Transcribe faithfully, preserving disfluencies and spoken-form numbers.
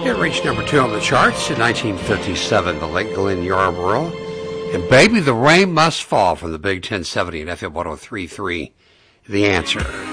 It reached number two on the charts in nineteen fifty-seven, the late Glenn Yarborough. And Baby, the Rain Must Fall from the Big ten seventy and F M one oh three point three. The Answer.